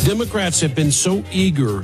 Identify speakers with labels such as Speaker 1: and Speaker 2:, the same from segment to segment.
Speaker 1: Democrats have been so eager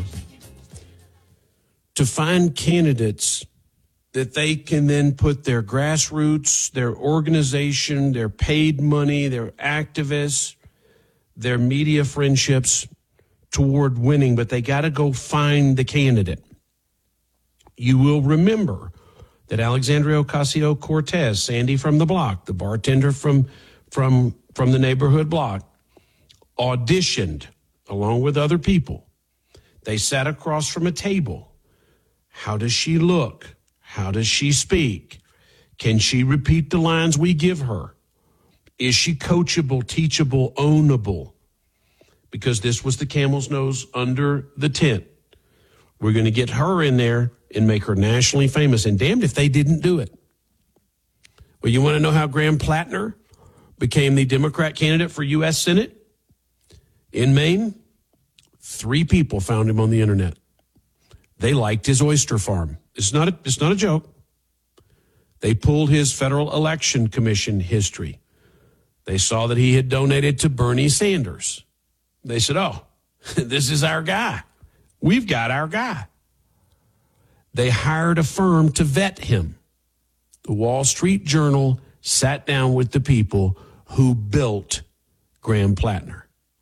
Speaker 1: to find candidates that they can then put their grassroots, their organization, their paid money, their activists, their media friendships toward winning, but they got to go find the candidate. You will remember that Alexandria Ocasio-Cortez, Sandy from the block, the bartender from the neighborhood block, auditioned along with other people. They sat across from a table. How does she look? How does she speak? Can she repeat the lines we give her? Is she coachable, teachable, ownable? Because this was the camel's nose under the tent. We're going to get her in there and make her nationally famous. And damned if they didn't do it. Well, you want to know how Graham Plattner became the Democrat candidate for U.S. Senate? In Maine, 3 people found him on the internet. They liked his oyster farm. It's not a joke. They pulled his Federal Election Commission history. They saw that he had donated to Bernie Sanders. They said, oh, this is our guy. We've got our guy. They hired a firm to vet him. The Wall Street Journal sat down with the people who built Graham Plattner.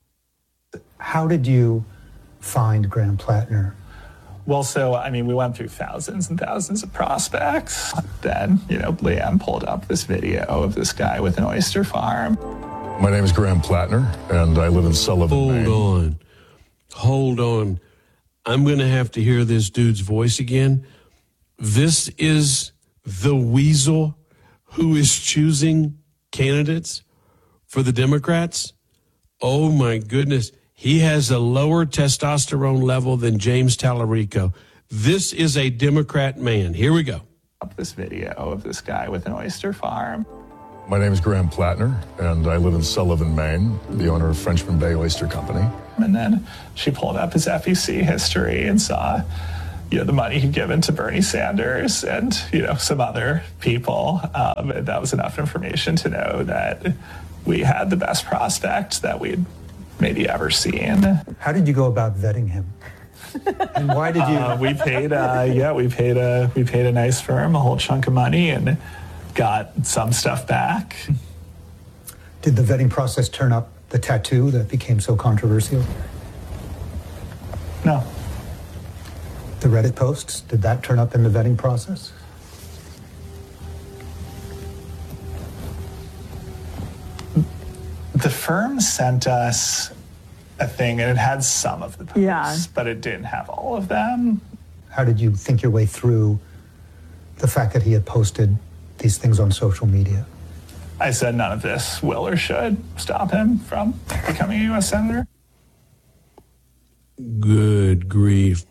Speaker 2: How did you find Graham Plattner?
Speaker 3: Well, so, we went through thousands and thousands of prospects. Then, Leanne pulled up this video of this guy with an oyster farm.
Speaker 4: My name is Graham Plattner, and I live in Sullivan, Maine.
Speaker 1: Hold on. I'm going to have to hear this dude's voice again. This is the weasel who is choosing candidates for the Democrats? Oh, my goodness. He has a lower testosterone level than James Tallarico. This is a Democrat man. Here we go.
Speaker 3: This video of this guy with an oyster farm.
Speaker 4: My name is Graham Plattner, and I live in Sullivan, Maine, the owner of Frenchman Bay Oyster Company.
Speaker 3: And then she pulled up his FEC history and saw, the money he'd given to Bernie Sanders and, some other people. That was enough information to know that we had the best prospect that we'd maybe ever seen.
Speaker 2: How did you go about vetting him? And why did you?
Speaker 3: We paid a nice firm a whole chunk of money and got some stuff back.
Speaker 2: Did the vetting process turn up the tattoo that became so controversial?
Speaker 3: No.
Speaker 2: The Reddit posts, did that turn up in the vetting process?
Speaker 3: The firm sent us a thing, and it had some of the posts, but it didn't have all of them.
Speaker 2: How did you think your way through the fact that he had posted these things on social media?
Speaker 3: I said none of this will or should stop him from becoming a U.S. Senator.
Speaker 1: Good grief.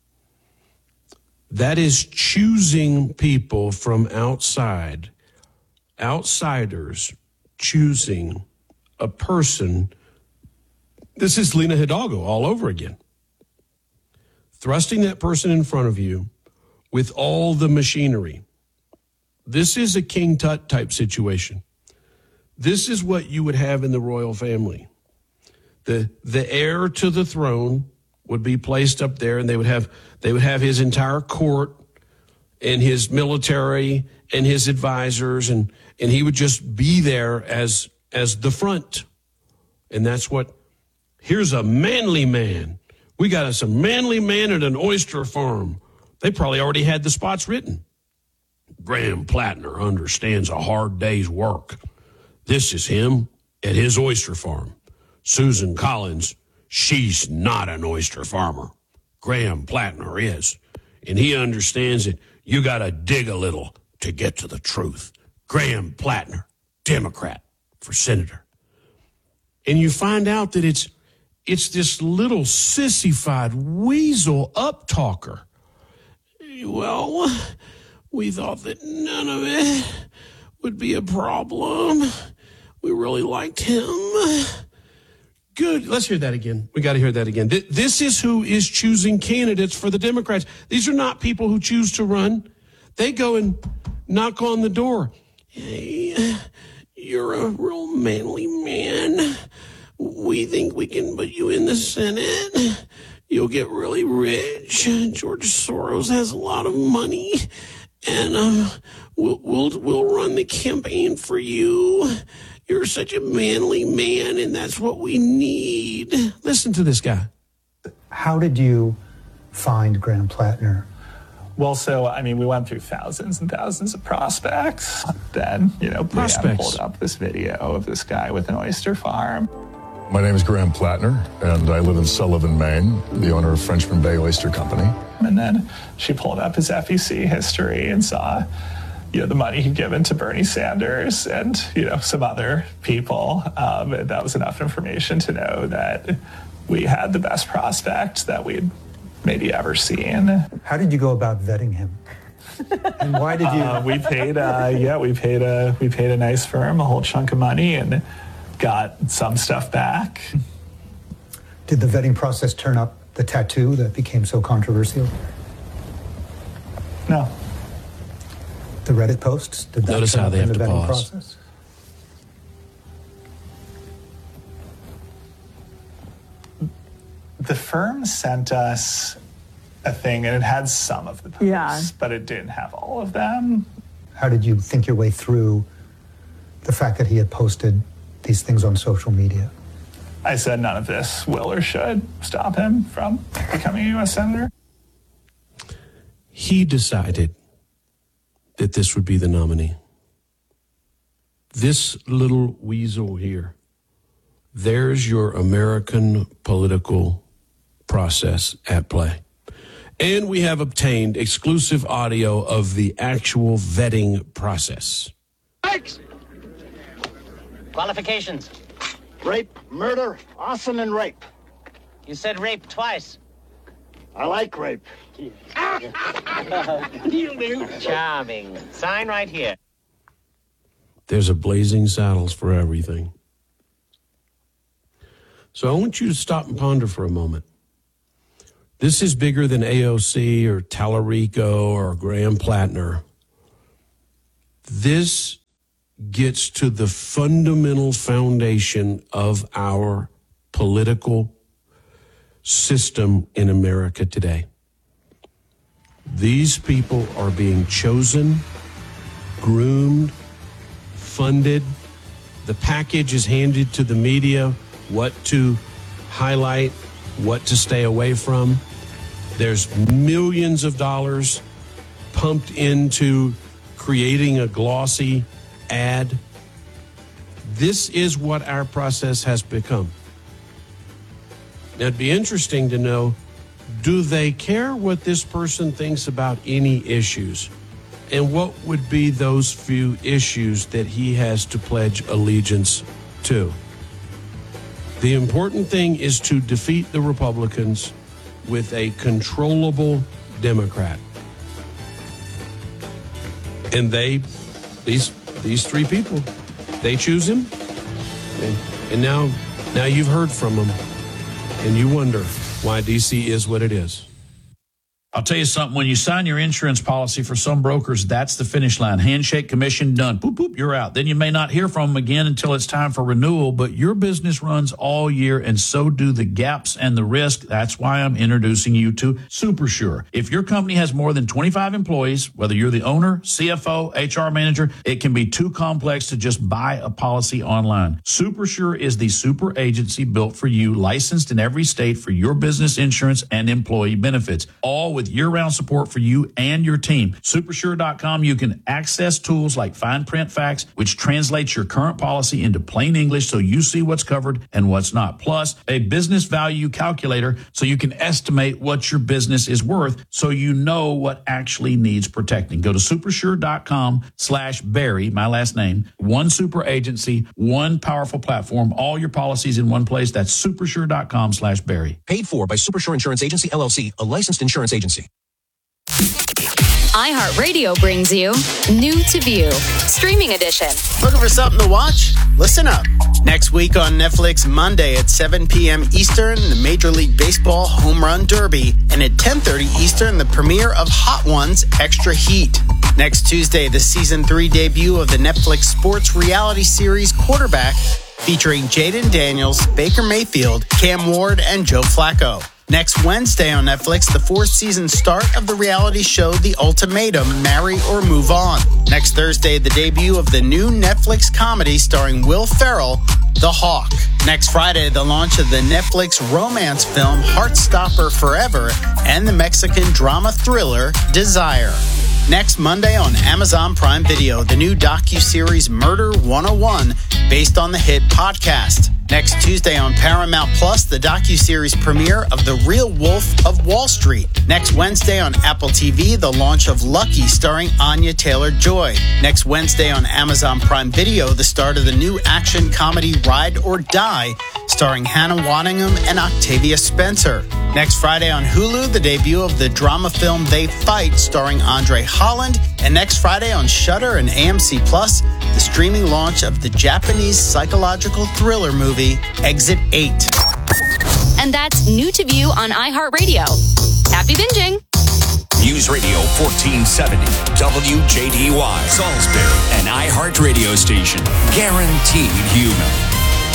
Speaker 1: That is choosing people from outside, outsiders choosing a person. This is Lena Hidalgo all over again. Thrusting that person in front of you with all the machinery. This is a King Tut type situation. This is what you would have in the royal family. The heir to the throne would be placed up there, and they would have his entire court and his military and his advisors, and he would just be there as the front. And that's what, here's a manly man. We got some manly man at an oyster farm. They probably already had the spots written. Graham Plattner understands a hard day's work. This is him at his oyster farm. Susan Collins, she's not an oyster farmer. Graham Plattner is. And he understands that you got to dig a little to get to the truth. Graham Plattner, Democrat for senator. And you find out that it's this little sissified weasel uptalker. Well, we thought that none of it would be a problem. We really liked him. Good. Let's hear that again. We got to hear that again. This is who is choosing candidates for the Democrats. These are not people who choose to run. They go and knock on the door. Hey, you're a real manly man. we think we can put you in the Senate. You'll get really rich. George Soros has a lot of money, and we'll run the campaign for you. You're such a manly man, and that's what we need. Listen to this guy.
Speaker 2: How did you find Graham Plattner?
Speaker 3: Well, so, I mean, we went through thousands and thousands of prospects. Then, Brianna pulled up this video of this guy with an oyster farm.
Speaker 4: My name is Graham Plattner, and I live in Sullivan, Maine, the owner of Frenchman Bay Oyster Company.
Speaker 3: And then she pulled up his FEC history and saw, the money he'd given to Bernie Sanders and, some other people. That was enough information to know that we had the best prospect that we'd maybe ever seen.
Speaker 2: How did you go about vetting him? And why did you?
Speaker 3: We paid a nice firm a whole chunk of money and got some stuff back.
Speaker 2: Did the vetting process turn up the tattoo that became so controversial?
Speaker 3: No.
Speaker 2: The Reddit posts? Did that
Speaker 1: Notice
Speaker 2: turn
Speaker 1: how
Speaker 2: up
Speaker 1: they
Speaker 2: in
Speaker 1: have
Speaker 2: the
Speaker 1: to
Speaker 2: vetting
Speaker 1: pause.
Speaker 2: process?
Speaker 3: The firm sent us a thing, and it had some of the posts, but it didn't have all of them.
Speaker 2: How did you think your way through the fact that he had posted these things on social media?
Speaker 3: I said none of this will or should stop him from becoming a U.S. Senator.
Speaker 1: He decided that this would be the nominee. This little weasel here, there's your American political process at play. And we have obtained exclusive audio of the actual vetting process.
Speaker 5: Thanks.
Speaker 6: Qualifications.
Speaker 5: Rape, murder, arson, and rape.
Speaker 6: You said rape twice.
Speaker 5: I like rape.
Speaker 6: Charming. Sign right here.
Speaker 1: There's a Blazing Saddles for everything. So I want you to stop and ponder for a moment. This is bigger than AOC or Tallarico or Graham Plattner. This gets to the fundamental foundation of our political system in America today. These people are being chosen, groomed, funded. The package is handed to the media, what to highlight, what to stay away from. There's millions of dollars pumped into creating a glossy ad. This is what our process has become. Now, it'd be interesting to know, do they care what this person thinks about any issues? And what would be those few issues that he has to pledge allegiance to? The important thing is to defeat the Republicans with a controllable Democrat. And these three people, they choose him. And now you've heard from them, and you wonder why DC is what it is.
Speaker 7: I'll tell you something. When you sign your insurance policy, for some brokers, that's the finish line. Handshake, commission, done. Boop, boop, you're out. Then you may not hear from them again until it's time for renewal, but your business runs all year, and so do the gaps and the risk. That's why I'm introducing you to SuperSure. If your company has more than 25 employees, whether you're the owner, CFO, HR manager, it can be too complex to just buy a policy online. SuperSure is the super agency built for you, licensed in every state for your business insurance and employee benefits, all with year-round support for you and your team. Supersure.com, you can access tools like fine print facts, which translates your current policy into plain English so you see what's covered and what's not. Plus, a business value calculator so you can estimate what your business is worth so you know what actually needs protecting. Go to supersure.com/Barry, my last name. One super agency, one powerful platform, all your policies in one place. That's supersure.com/Barry.
Speaker 8: Paid for by Supersure Insurance Agency, LLC, a licensed insurance agency.
Speaker 9: iHeartRadio brings you New to View, Streaming Edition.
Speaker 10: Looking for something to watch? Listen up. Next week on Netflix, Monday at 7 p.m. Eastern, the Major League Baseball Home Run Derby. And at 10:30 Eastern, the premiere of Hot Ones Extra Heat. Next Tuesday, the Season 3 debut of the Netflix sports reality series Quarterback. featuring Jaden Daniels, Baker Mayfield, Cam Ward, and Joe Flacco. Next Wednesday on Netflix, the fourth-season start of the reality show The Ultimatum, Marry or Move On. Next Thursday, the debut of the new Netflix comedy starring Will Ferrell, The Hawk. Next Friday, the launch of the Netflix romance film Heartstopper Forever and the Mexican drama thriller Desire. Next Monday on Amazon Prime Video, the new docuseries Murder 101, based on the hit podcast. Next Tuesday on Paramount Plus, the docuseries premiere of The Real Wolf of Wall Street. Next Wednesday on Apple TV, the launch of Lucky, starring Anya Taylor-Joy. Next Wednesday on Amazon Prime Video, the start of the new action comedy Ride or Die, starring Hannah Waddingham and Octavia Spencer. Next Friday on Hulu, the debut of the drama film They Fight, starring Andre Holland. And next Friday on Shudder and AMC Plus, the streaming launch of the Japanese psychological thriller movie Exit 8.
Speaker 9: And that's New to View on iHeartRadio. Happy binging.
Speaker 11: News Radio 1470, WJDY, Salisbury, an iHeart radio station. Guaranteed human.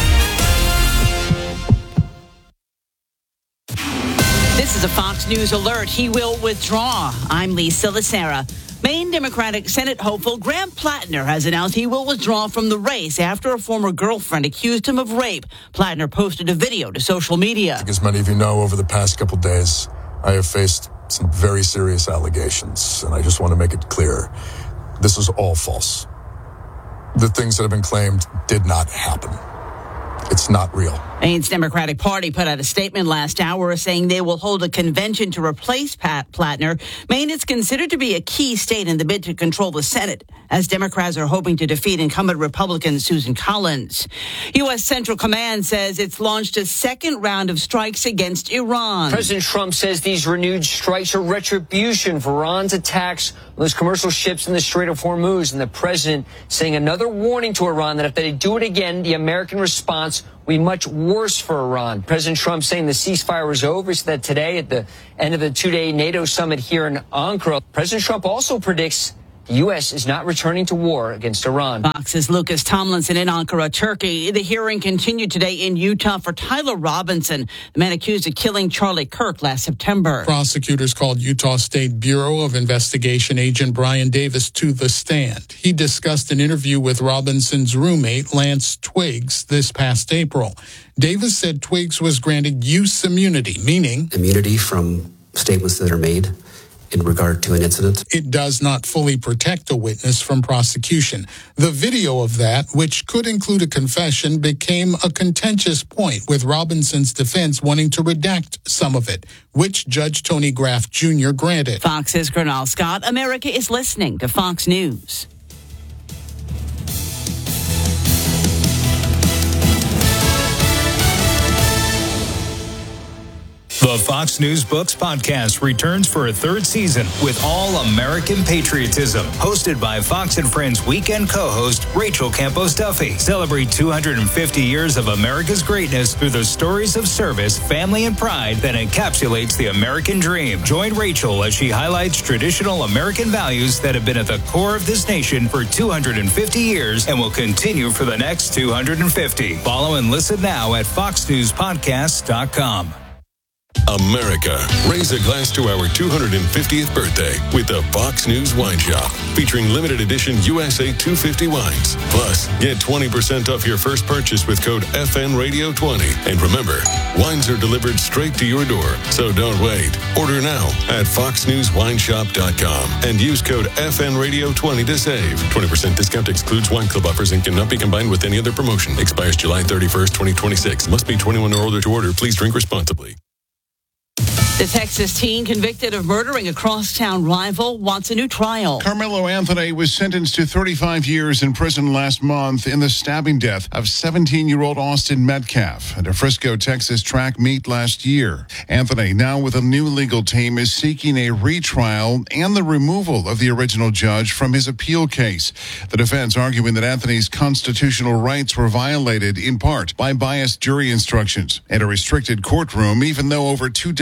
Speaker 12: This is a Fox News alert. He will withdraw. I'm Lisa Lacera. Maine Democratic Senate hopeful Graham Plattner has announced he will withdraw from the race after a former girlfriend accused him of rape. Plattner posted a video to social media.
Speaker 4: As many of you know, over the past couple days, I have faced some very serious allegations, and I just want to make it clear. This is all false. The things that have been claimed did not happen. It's not real.
Speaker 12: Maine's Democratic Party put out a statement last hour saying they will hold a convention to replace Plattner. Maine is considered to be a key state in the bid to control the Senate, as Democrats are hoping to defeat incumbent Republican Susan Collins. U.S. Central Command says it's launched a second round of strikes against Iran.
Speaker 13: President Trump says these renewed strikes are retribution for Iran's attacks on those commercial ships in the Strait of Hormuz, and the president saying another warning to Iran that if they do it again, the American response will be much worse for Iran. President Trump saying the ceasefire was over. He said that today at the end of the two-day NATO summit here in Ankara. President Trump also predicts the U.S. is not returning to war against Iran.
Speaker 12: Fox's Lucas Tomlinson in Ankara, Turkey. The hearing continued today in Utah for Tyler Robinson, the man accused of killing Charlie Kirk last September.
Speaker 14: Prosecutors called Utah State Bureau of Investigation agent Brian Davis to the stand. He discussed an interview with Robinson's roommate, Lance Twiggs, this past April. Davis said Twiggs was granted use immunity, meaning
Speaker 15: immunity from statements that are made in regard to an incident.
Speaker 14: It does not fully protect a witness from prosecution. The video of that, which could include a confession, became a contentious point, with Robinson's defense wanting to redact some of it, which Judge Tony Graff Jr. granted.
Speaker 12: Fox's Gernal Scott. America is listening to Fox News.
Speaker 16: The Fox News Books podcast returns for a third season with All American Patriotism, hosted by Fox and Friends weekend co-host Rachel Campos Duffy. Celebrate 250 years of America's greatness through the stories of service, family, and pride that encapsulates the American dream. Join Rachel as she highlights traditional American values that have been at the core of this nation for 250 years and will continue for the next 250. Follow and listen now at foxnewspodcast.com.
Speaker 17: America, raise a glass to our 250th birthday with the Fox News Wine Shop, featuring limited edition USA 250 wines. Plus, get 20% off your first purchase with code FNRadio20. And remember, wines are delivered straight to your door, so don't wait. Order now at foxnewswineshop.com and use code FNRadio20 to save. 20% discount excludes wine club offers and cannot be combined with any other promotion. Expires July 31st, 2026. Must be 21 or older to order. Please drink responsibly.
Speaker 12: The Texas teen convicted of murdering a crosstown rival wants a new trial.
Speaker 18: Carmelo Anthony was sentenced to 35 years in prison last month in the stabbing death of 17-year-old Austin Metcalf at a Frisco, Texas track meet last year. Anthony, now with a new legal team, is seeking a retrial and the removal of the original judge from his appeal case. The defense arguing that Anthony's constitutional rights were violated in part by biased jury instructions and a restricted courtroom, even though over 24 members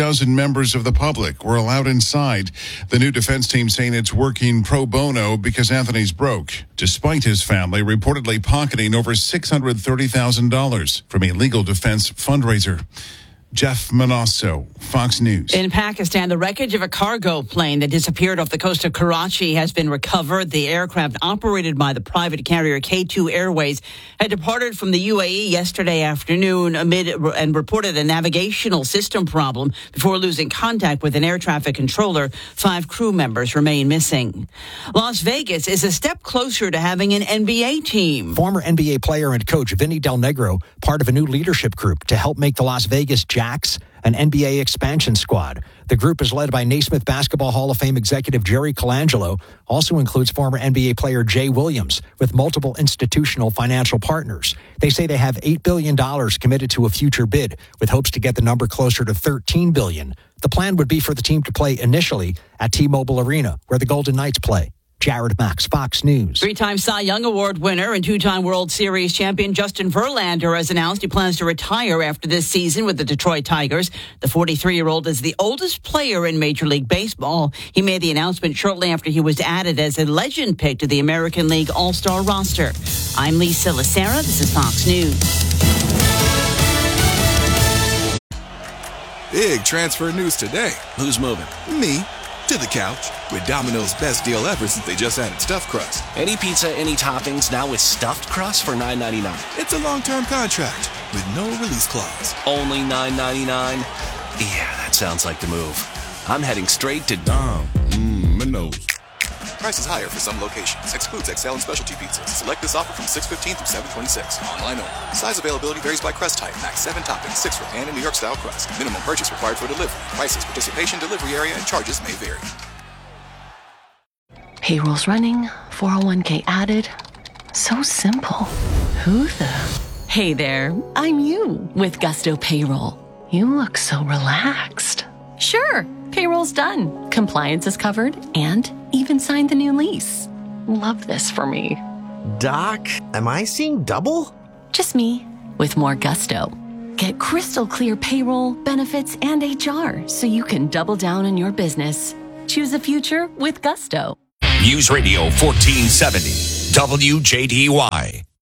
Speaker 18: members of the public were allowed inside. The new defense team saying it's working pro bono because Anthony's broke, despite his family reportedly pocketing over $630,000 from a legal defense fundraiser. Jeff Manasso, Fox News.
Speaker 12: In Pakistan, the wreckage of a cargo plane that disappeared off the coast of Karachi has been recovered. The aircraft, operated by the private carrier K2 Airways, had departed from the UAE yesterday afternoon and reported a navigational system problem before losing contact with an air traffic controller. 5 crew members remain missing. Las Vegas is a step closer to having an NBA team.
Speaker 19: Former NBA player and coach Vinny Del Negro, part of a new leadership group to help make the Las Vegas Jacks an NBA expansion squad. The group is led by Naismith Basketball Hall of Fame executive Jerry Colangelo, also includes former NBA player Jay Williams, with multiple institutional financial partners. They say they have $8 billion committed to a future bid, with hopes to get the number closer to $13 billion. The plan would be for the team to play initially at T-Mobile Arena, where the Golden Knights play. Jared Max, Fox News.
Speaker 12: 3-time Cy Young Award winner and 2-time World Series champion Justin Verlander has announced he plans to retire after this season with the Detroit Tigers. The 43-year-old is the oldest player in Major League Baseball. He made the announcement shortly after he was added as a legend pick to the American League All-Star roster. I'm Lisa Lacera. This is Fox News.
Speaker 20: Big transfer news today. Who's moving? Me. To the couch with Domino's best deal ever since they just added stuffed crust.
Speaker 8: Any pizza, any toppings, now with stuffed crust for $9.99.
Speaker 20: It's a long-term contract with no release clause.
Speaker 8: Only $9.99? Yeah, that sounds like the move. I'm heading straight to
Speaker 20: Domino's. Prices higher for some locations. Excludes XL and specialty pizzas. Select this offer from 6/15 through 7/26. Online only. Size availability varies by crust type. Max 7 toppings, 6 for pan and New York style crust. Minimum purchase required for delivery. Prices, participation, delivery area, and charges may vary.
Speaker 21: Payroll's running, 401k added. So simple. Who the? Hey there, I'm you with Gusto Payroll. You look so relaxed. Sure, payroll's done. Compliance is covered and even signed the new lease. Love this for me.
Speaker 22: Doc, am I seeing double?
Speaker 21: Just me with more Gusto. Get crystal clear payroll, benefits, and HR so you can double down on your business. Choose a future with Gusto.
Speaker 11: News Radio 1470, WJDY.